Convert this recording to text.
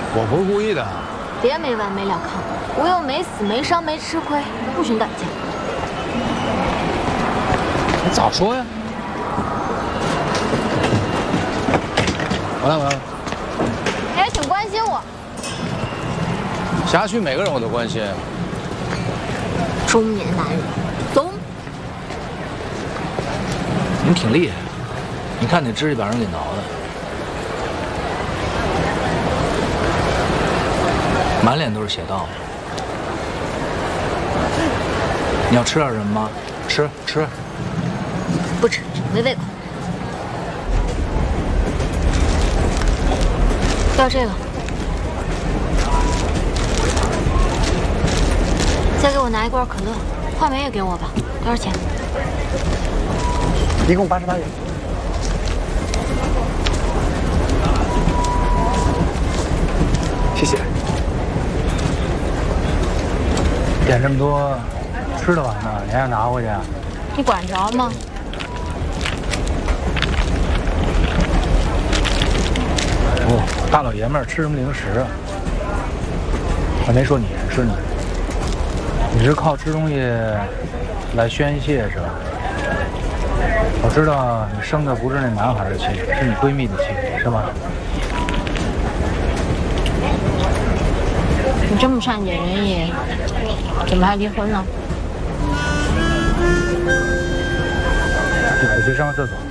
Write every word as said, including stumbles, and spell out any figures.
我不是故意的。 别没完没了看，我又没死没伤没吃亏，不许你胆怯。 你早说呀！我来，我来。 你还挺关心我。 辖区每个人我都关心。 中年男人，走。 你挺厉害，你看你指甲把人给挠的，满脸都是血道。你要吃点什么吗？吃吃。 不吃，没胃口。要这个。再给我拿一罐可乐，话梅也给我吧。多少钱？ 一共八十八元。谢谢。点这么多，吃得完吗？你还要拿回去啊？ 你管着吗？ 哦，大老爷们儿吃什么零食啊？还没说你，是你。你是靠吃东西来宣泄是吧？我知道你生的不是那男孩的气，是你闺蜜的气，是吗？ 你这么善解人意，怎么还离婚了？ 我去上个厕所。